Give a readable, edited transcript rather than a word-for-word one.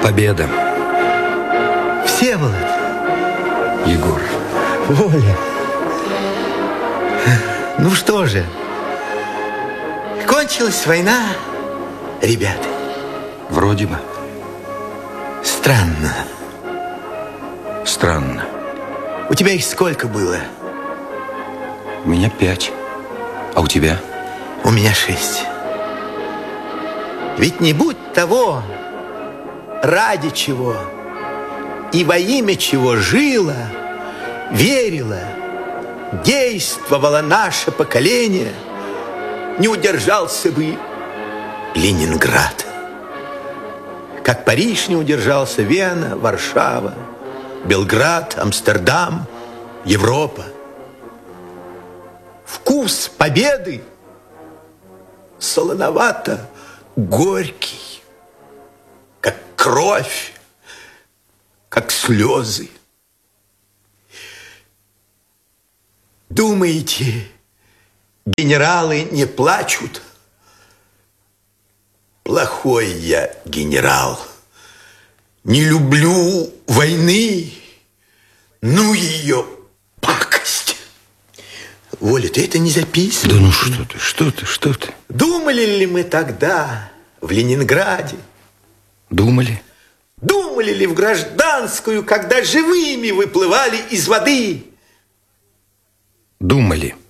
Победа. Всеволод. Егор. Воля. Ну что же, кончилась война, ребята? Вроде бы. Странно. Странно. У тебя их сколько было? У меня 5. А у тебя? У меня 6. Ведь не будь того, ради чего и во имя чего жило, верило, действовало наше поколение, не удержался бы Ленинград. Как Париж не удержался, Вена, Варшава, Белград, Амстердам, Европа. Вкус победы солоновато горький, как кровь, как слезы. Думаете, генералы не плачут? Плохой я генерал. Не люблю войны. Ну ее пакость. Воля, ты это не записывай. Да ну что ты? Думали ли мы тогда в Ленинграде? Думали. Думали ли в гражданскую, когда живыми выплывали из воды? Думали.